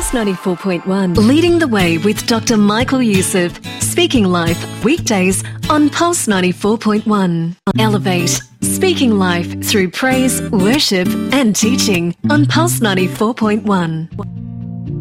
Pulse 94.1, leading the way with Dr. Michael Youssef, speaking life weekdays on Pulse 94.1. Elevate, speaking life through praise, worship and teaching on Pulse 94.1.